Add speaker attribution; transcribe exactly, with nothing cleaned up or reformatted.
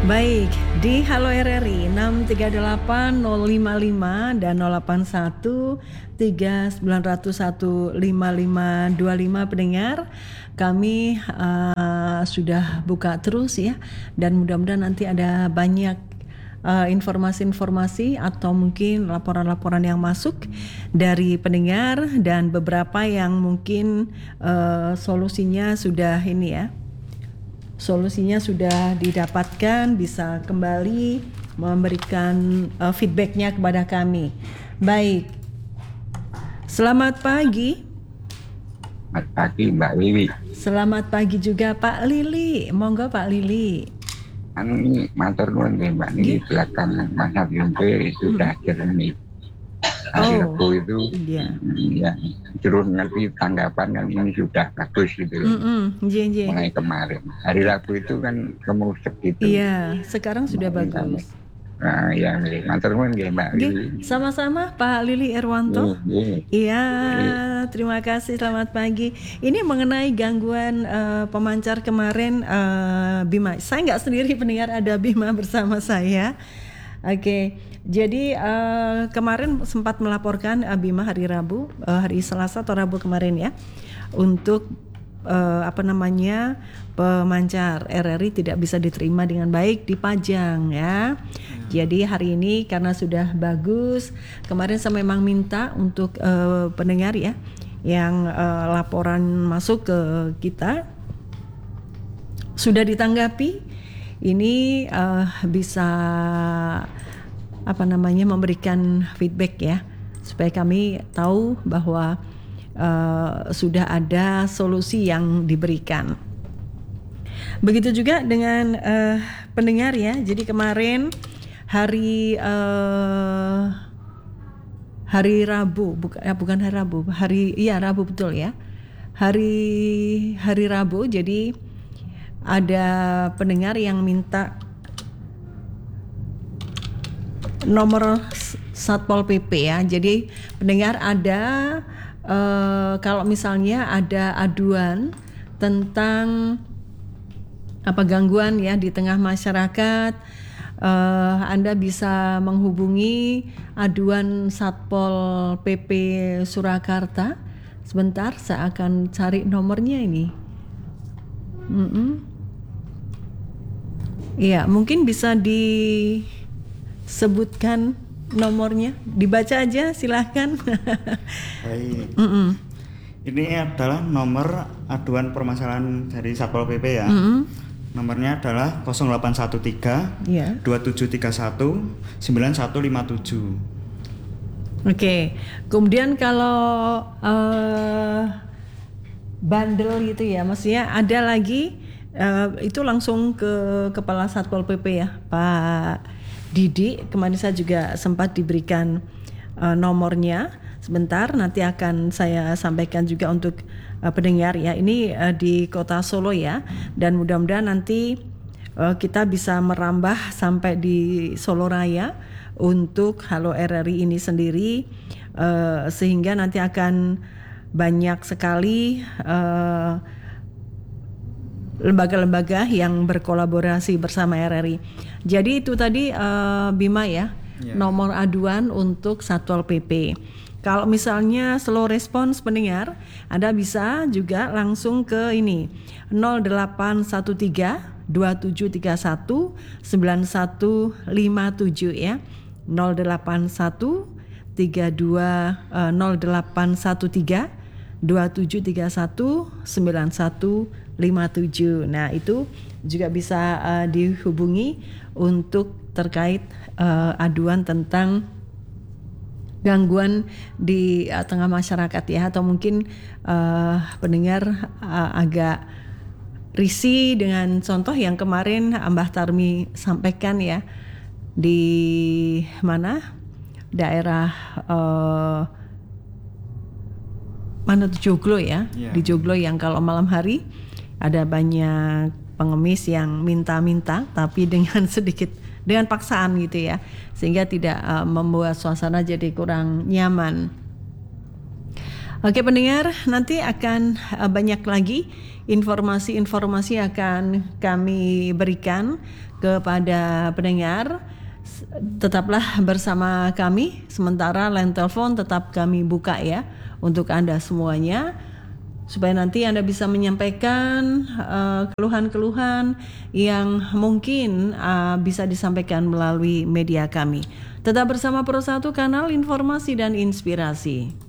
Speaker 1: Baik, di Halo R R I enam tiga delapan nol lima lima dan nol delapan satu tiga sembilan nol satu lima lima dua lima pendengar, kami uh, sudah buka terus ya, dan mudah-mudahan nanti ada banyak uh, informasi-informasi atau mungkin laporan-laporan yang masuk dari pendengar, dan beberapa yang mungkin uh, solusinya sudah ini ya. Solusinya sudah didapatkan, bisa kembali memberikan uh, feedbacknya kepada kami. Baik, selamat pagi.
Speaker 2: Selamat pagi Mbak Lili.
Speaker 1: Selamat pagi juga Pak Lili. Monggo Pak Lili.
Speaker 2: Anu ini matur nuwun nggih Mbak, niki belakangan Mas Abiyunte sudah jernih. Hari
Speaker 1: Oh,
Speaker 2: Rabu itu
Speaker 1: iya.
Speaker 2: ya terus ngerti tanggapan kan ini sudah bagus gitu loh.
Speaker 1: Mm-mm, nje, nje.
Speaker 2: Mulai kemarin. Hari Rabu itu kan kemusek gitu.
Speaker 1: Iya, sekarang sudah
Speaker 2: Nah,
Speaker 1: bagus.
Speaker 2: Nah, ya matur nuwun nggih Mbak
Speaker 1: Nggih,
Speaker 2: Lili.
Speaker 1: sama-sama Pak Lili Erwanto.
Speaker 2: Nggih, nggih.
Speaker 1: Iya, terima kasih. Selamat pagi. Ini mengenai gangguan uh, pemancar kemarin, uh, Bima. Saya nggak sendiri pendengar, ada Bima bersama saya. Oke, jadi uh, kemarin sempat melaporkan uh, Bima hari Rabu, uh, hari Selasa atau Rabu kemarin ya, untuk uh, apa namanya pemancar R R I tidak bisa diterima dengan baik di Pajang ya. Jadi hari ini karena sudah bagus, kemarin saya memang minta untuk uh, pendengar ya yang uh, laporan masuk ke kita sudah ditanggapi. Ini uh, bisa apa namanya memberikan feedback ya, supaya kami tahu bahwa uh, sudah ada solusi yang diberikan. Begitu juga dengan uh, pendengar ya. Jadi kemarin hari uh, hari Rabu, bukan ya, bukan hari Rabu, hari iya Rabu betul ya. Hari hari Rabu, jadi ada pendengar yang minta nomor Satpol P P ya. Jadi pendengar ada uh, kalau misalnya ada aduan tentang apa gangguan ya di tengah masyarakat, uh, Anda bisa menghubungi aduan Satpol P P Surakarta. Sebentar, saya akan cari nomornya ini. Mm-mm. Iya, mungkin bisa disebutkan nomornya, dibaca aja silahkan.
Speaker 3: Baik.
Speaker 1: Mm-mm.
Speaker 3: Ini adalah nomor aduan permasalahan dari Satpol P P ya.
Speaker 1: Mm-mm.
Speaker 3: Nomornya adalah nol delapan satu tiga
Speaker 1: Iya.
Speaker 3: dua tujuh tiga satu sembilan satu lima tujuh.
Speaker 1: Oke, kemudian kalau uh, bandel gitu ya, maksudnya ada lagi uh, itu langsung ke Kepala Satpol P P ya, Pak Didi. Kemarin saya juga sempat diberikan uh, nomornya. Sebentar, nanti akan saya sampaikan juga untuk uh, pendengar ya. Ini uh, di Kota Solo ya, dan mudah-mudahan nanti uh, kita bisa merambah sampai di Solo Raya untuk Halo R R I ini sendiri, uh, sehingga nanti akan banyak sekali uh, lembaga-lembaga yang berkolaborasi bersama R R I. Jadi itu tadi uh, Bima ya,
Speaker 3: Ya.
Speaker 1: nomor aduan untuk Satpol P P. Kalau misalnya slow response pendengar, Anda bisa juga langsung ke ini nol delapan satu tiga dua tujuh tiga satu sembilan satu lima tujuh ya. nol delapan satu tiga dua uh, nol delapan satu tiga dua tujuh tiga satu sembilan satu lima tujuh. Nah, itu juga bisa uh, dihubungi untuk terkait uh, aduan tentang gangguan di uh, tengah masyarakat ya, atau mungkin uh, pendengar uh, agak risih dengan contoh yang kemarin Mbah Tarmi sampaikan ya, di mana daerah uh, mana tuh Joglo ya,
Speaker 3: Yeah.
Speaker 1: di Joglo yang kalau malam hari ada banyak pengemis yang minta-minta tapi dengan sedikit dengan paksaan gitu ya, sehingga tidak uh, membuat suasana jadi kurang nyaman. Oke pendengar, nanti akan uh, banyak lagi informasi-informasi akan kami berikan kepada pendengar. Tetaplah bersama kami, sementara line telepon tetap kami buka ya untuk Anda semuanya, supaya nanti Anda bisa menyampaikan uh, keluhan-keluhan yang mungkin uh, bisa disampaikan melalui media kami. Tetap bersama Pro satu, kanal informasi dan inspirasi.